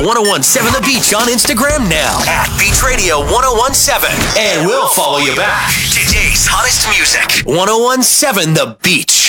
1017 The Beach on Instagram now at Beach Radio 1017. And we'll follow you back. Today's hottest music. 1017 The Beach.